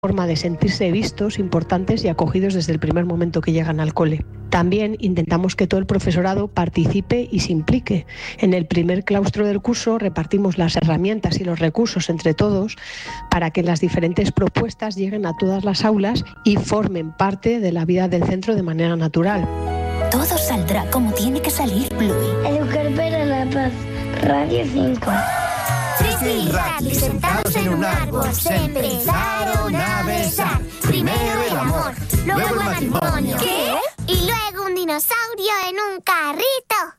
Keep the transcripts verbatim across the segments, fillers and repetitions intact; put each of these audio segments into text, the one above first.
forma de sentirse vistos, importantes y acogidos desde el primer momento que llegan al cole. También intentamos que todo el profesorado participe y se implique. En el primer claustro del curso repartimos las herramientas y los recursos entre todos para que las diferentes propuestas lleguen a todas las aulas y formen parte de la vida del centro de manera natural. Todo saldrá como tiene que salir, Bluey. Educar para la paz. Radio cinco. Frisbee y Radley sentados en un árbol se empezaron a besar. Primero el amor, luego el matrimonio. ¿Qué? Y luego un dinosaurio en un carrito.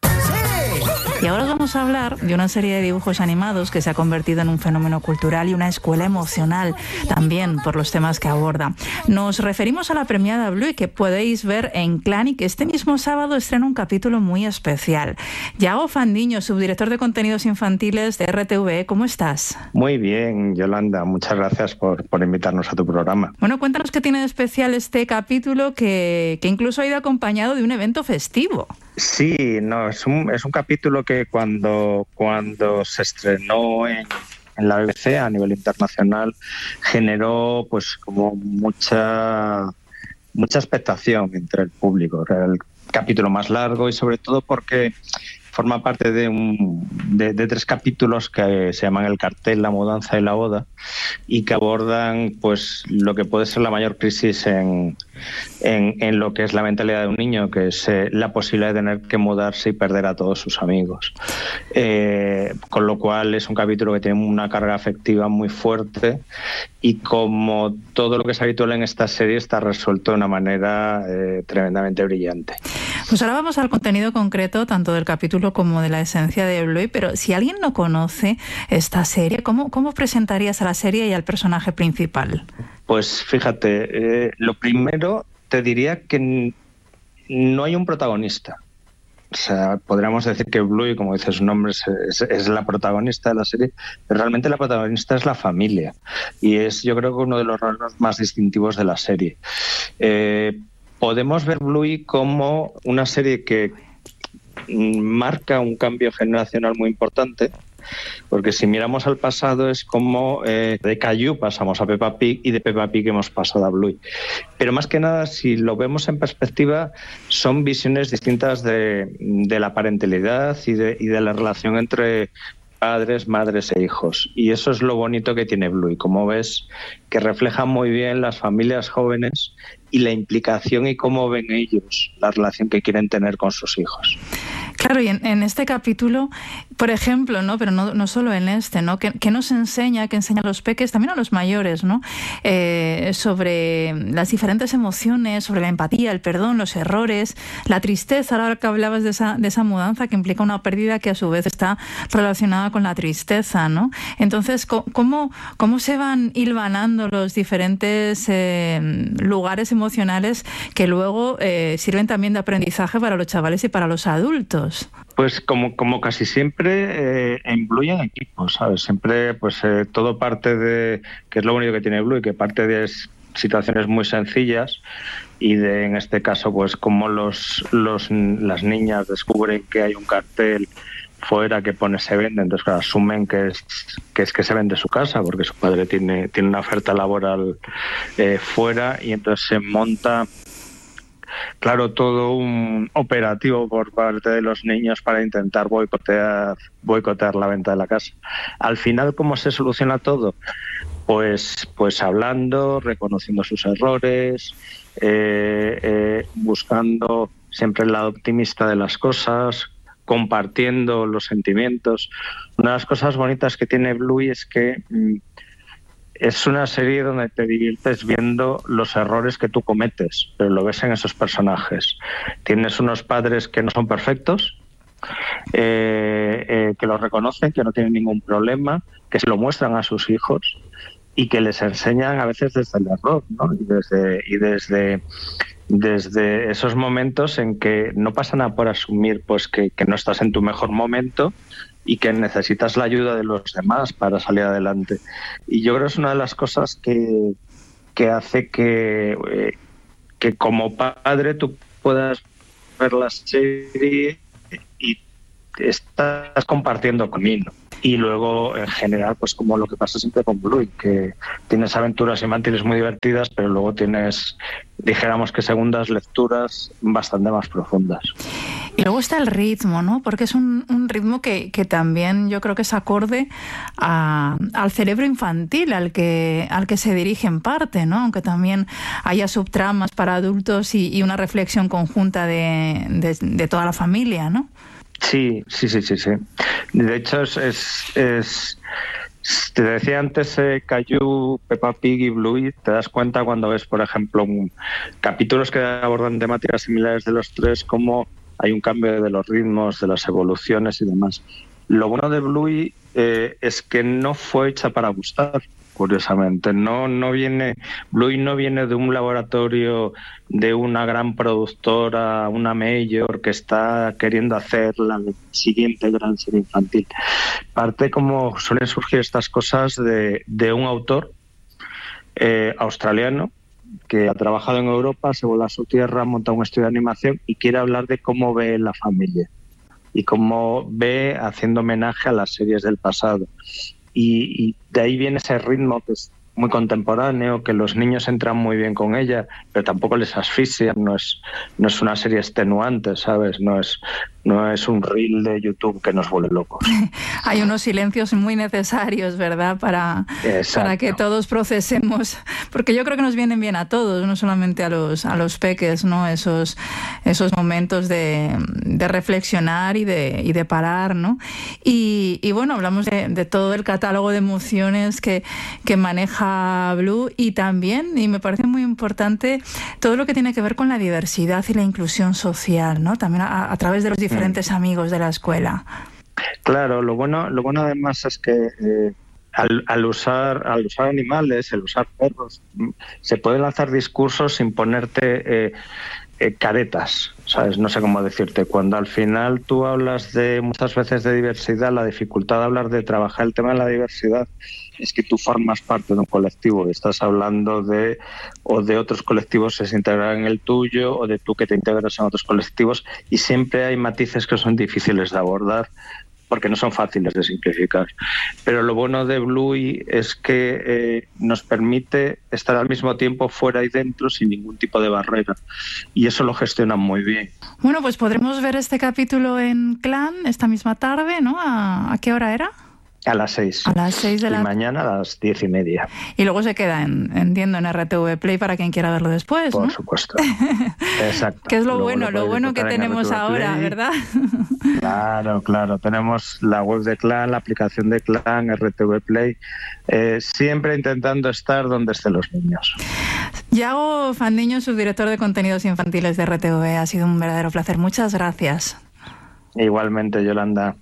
Y ahora vamos a hablar de una serie de dibujos animados que se ha convertido en un fenómeno cultural y una escuela emocional también por los temas que aborda. Nos referimos a la premiada Bluey, que podéis ver en Clanic, que este mismo sábado estrena un capítulo muy especial. Yago Fandiño, subdirector de contenidos infantiles de R T V E, ¿cómo estás? Muy bien, Yolanda, muchas gracias por, por invitarnos a tu programa. Bueno, cuéntanos qué tiene de especial este capítulo que, que incluso ha ido acompañado de un evento festivo. Sí, no, es un, es un capítulo que cuando, cuando se estrenó en, en la B B C a nivel internacional generó pues como mucha, mucha expectación entre el público. Era el capítulo más largo y sobre todo porque forma parte de, un, de, de tres capítulos que se llaman El cartel, la mudanza y la boda, y que abordan pues lo que puede ser la mayor crisis en, en, en lo que es la mentalidad de un niño, que es eh, la posibilidad de tener que mudarse y perder a todos sus amigos. Eh, con lo cual es un capítulo que tiene una carga afectiva muy fuerte y, como todo lo que es habitual en esta serie, está resuelto de una manera eh, tremendamente brillante. Pues ahora vamos al contenido concreto, tanto del capítulo como de la esencia de Bluey, pero si alguien no conoce esta serie, ¿cómo, cómo presentarías a la serie y al personaje principal? Pues fíjate, eh, lo primero te diría que no hay un protagonista. O sea, podríamos decir que Bluey, como dice su nombre, es, es, es la protagonista de la serie, pero realmente la protagonista es la familia. Y es, yo creo, que uno de los rasgos más distintivos de la serie. Eh, podemos ver Bluey como una serie que marca un cambio generacional muy importante, porque si miramos al pasado es como eh, de Caillou pasamos a Peppa Pig y de Peppa Pig hemos pasado a Bluey. Pero más que nada, si lo vemos en perspectiva, son visiones distintas de, de la parentalidad y de, y de la relación entre padres, madres e hijos. Y eso es lo bonito que tiene Bluey, como ves, que refleja muy bien las familias jóvenes y la implicación y cómo ven ellos la relación que quieren tener con sus hijos. Claro, y en, en este capítulo, por ejemplo, ¿no? Pero no, no solo en este, ¿no? Que, que nos enseña, que enseña a los peques, también a los mayores, ¿no? Eh, sobre las diferentes emociones, sobre la empatía, el perdón, los errores, la tristeza. Ahora que hablabas de esa, de esa mudanza que implica una pérdida que a su vez está relacionada con la tristeza, ¿no? Entonces, ¿cómo, cómo se van hilvanando los diferentes eh, lugares emocionales que luego eh, sirven también de aprendizaje para los chavales y para los adultos? Pues como, como casi siempre, eh, en Bluey en equipo, ¿sabes? Siempre pues eh, todo parte de, que es lo único que tiene Bluey, que parte de situaciones muy sencillas y de, en este caso, pues como los, los las niñas descubren que hay un cartel fuera que pone se vende, entonces claro, asumen que es, que es que se vende su casa porque su padre tiene, tiene una oferta laboral eh, fuera, y entonces se monta, claro, todo un operativo por parte de los niños para intentar boicotear, boicotear la venta de la casa. Al final, ¿cómo se soluciona todo? Pues, pues hablando, reconociendo sus errores, eh, eh, buscando siempre el lado optimista de las cosas, compartiendo los sentimientos. Una de las cosas bonitas que tiene Bluey es que mmm, es una serie donde te diviertes viendo los errores que tú cometes, pero lo ves en esos personajes. Tienes unos padres que no son perfectos, eh, eh, que los reconocen, que no tienen ningún problema, que se lo muestran a sus hijos y que les enseñan a veces desde el error, ¿no? Y desde, y desde, desde esos momentos en que no pasa nada por asumir pues que, que no estás en tu mejor momento y que necesitas la ayuda de los demás para salir adelante. Y yo creo que es una de las cosas que, que hace que, eh, que como padre tú puedas ver la serie y estás compartiendo conmigo. Y luego, en general, pues como lo que pasa siempre con Bluey, que tienes aventuras infantiles muy divertidas, pero luego tienes, dijéramos que segundas lecturas bastante más profundas. Y luego está el ritmo, ¿no? Porque es un, un ritmo que, que también yo creo que es acorde a, al cerebro infantil al que, al que se dirige en parte, ¿no? Aunque también haya subtramas para adultos y, y una reflexión conjunta de, de, de toda la familia, ¿no? Sí, sí, sí, sí, sí. De hecho, es... es, es te decía antes eh, Caillou, Peppa Pig y Bluey, te das cuenta cuando ves, por ejemplo, un, capítulos que abordan temáticas similares de los tres, como hay un cambio de los ritmos, de las evoluciones y demás. Lo bueno de Bluey eh, es que no fue hecha para gustar, curiosamente. No, no viene, Bluey no viene de un laboratorio de una gran productora, una mayor, que está queriendo hacer la siguiente gran serie infantil. Parte, como suelen surgir estas cosas, de, de un autor eh, australiano que ha trabajado en Europa, se vuelve a su tierra, monta un estudio de animación y quiere hablar de cómo ve la familia y cómo ve haciendo homenaje a las series del pasado. Y, y de ahí viene ese ritmo que es muy contemporáneo, que los niños entran muy bien con ella, pero tampoco les asfixian, no es, no es una serie extenuante, ¿sabes? No es, no es un reel de YouTube que nos vuelve locos. Hay unos silencios muy necesarios, ¿verdad? Para, para que todos procesemos, porque yo creo que nos vienen bien a todos, no solamente a los, a los peques, ¿no? Esos, esos momentos de, de reflexionar y de, y de parar, ¿no? Y, y bueno, hablamos de, de todo el catálogo de emociones que, que maneja Blue, y también, y me parece muy importante, todo lo que tiene que ver con la diversidad y la inclusión social, ¿no? También a, a través de los diferentes mm. amigos de la escuela. Claro, lo bueno, lo bueno además es que eh, al, al usar, al usar animales, el usar perros, se pueden lanzar discursos sin ponerte eh, eh, caretas, ¿sabes? No sé cómo decirte. Cuando al final tú hablas de muchas veces de diversidad, la dificultad de hablar de trabajar el tema de la diversidad es que tú formas parte de un colectivo, estás hablando de o de otros colectivos que se integran en el tuyo o de tú que te integras en otros colectivos, y siempre hay matices que son difíciles de abordar porque no son fáciles de simplificar. Pero lo bueno de Bluey es que eh, nos permite estar al mismo tiempo fuera y dentro sin ningún tipo de barrera, y eso lo gestionan muy bien. Bueno, pues podremos ver este capítulo en Clan esta misma tarde, ¿no? ¿A, a qué hora era? A las seis. A las seis de la... Y mañana a las diez y media. Y luego se queda, en, entiendo, en R T V Play para quien quiera verlo después, Por ¿no? supuesto. Exacto. Que es lo Luego bueno, lo, lo bueno que tenemos ahora, ¿verdad? Claro, claro. Tenemos la web de Clan, la aplicación de Clan, R T V Play, eh, siempre intentando estar donde estén los niños. Yago Fandiño, subdirector de contenidos infantiles de R T V. Ha sido un verdadero placer. Muchas gracias. Igualmente, Yolanda.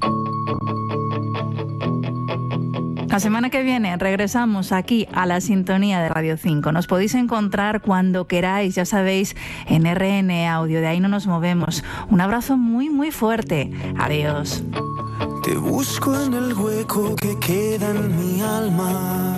La semana que viene regresamos aquí a la sintonía de Radio cinco. Nos podéis encontrar cuando queráis, ya sabéis, en R N Audio. De ahí no nos movemos. Un abrazo muy, muy fuerte. Adiós. Te busco en el hueco que queda en mi alma.